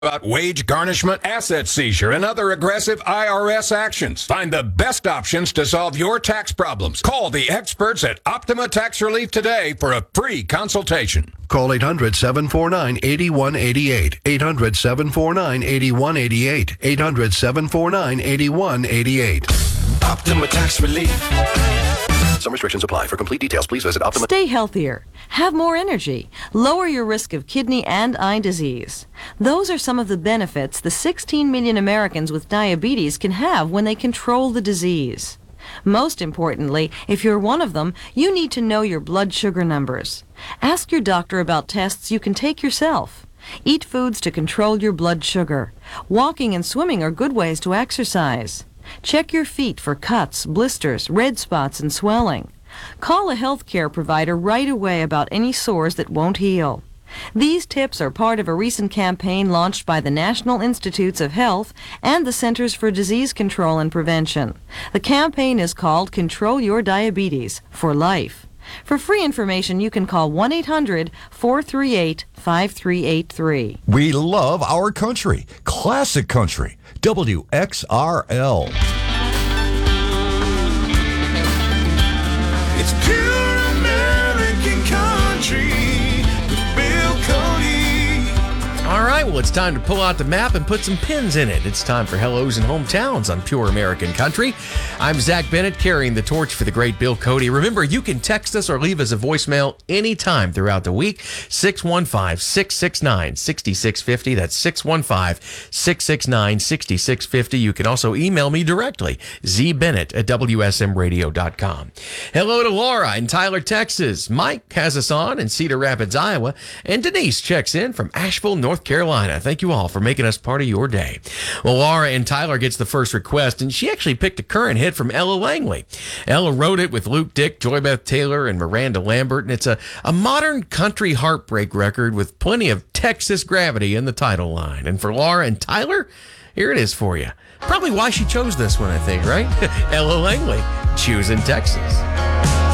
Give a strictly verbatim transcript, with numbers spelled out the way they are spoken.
about wage garnishment, asset seizure, and other aggressive I R S actions. Find the best options to solve your tax problems. Call the experts at Optima Tax Relief today for a free consultation. Call eight hundred, seven four nine, eight one eight eight. eight hundred, seven four nine, eight one eight eight. eight hundred, seven four nine, eight one eight eight. Optima Tax Relief. Some restrictions apply. For complete details, please visit Optima. Stay healthier. Have more energy. Lower your risk of kidney and eye disease. Those are some of the benefits the sixteen million Americans with diabetes can have when they control the disease. Most importantly, if you're one of them, you need to know your blood sugar numbers. Ask your doctor about tests you can take yourself. Eat foods to control your blood sugar. Walking and swimming are good ways to exercise. Check your feet for cuts, blisters, red spots, and swelling. Call a healthcare provider right away about any sores that won't heal. These tips are part of a recent campaign launched by the National Institutes of Health and the Centers for Disease Control and Prevention. The campaign is called Control Your Diabetes for Life. For free information, you can call one eight hundred, four three eight, five three eight three. We love our country. Classic country. W X R L. It's pure American country with Bill Cody. All right, well, it's time to pull out the map and put some pins in it. It's time for Hellos and Hometowns on Pure American Country. I'm Zach Bennett, carrying the torch for the great Bill Cody. Remember, you can text us or leave us a voicemail anytime throughout the week. six one five, six six nine, six six five zero. That's six one five, six six nine, six six five zero. You can also email me directly, zbennett at w s m radio dot com. Hello to Laura in Tyler, Texas. Mike has us on in Cedar Rapids, Iowa. And Denise checks in from Asheville, North Carolina. Thank you all for making us part of your day. Well, Laura in Tyler gets the first request, and she actually picked a current hit from Ella Langley. Ella wrote it with Luke Dick, Joy Beth Taylor, and Miranda Lambert, and it's a, a modern country heartbreak record with plenty of Texas gravity in the title line. And for Laura and Tyler, here it is for you. Probably why she chose this one, I think, right? Ella Langley, choosing Texas.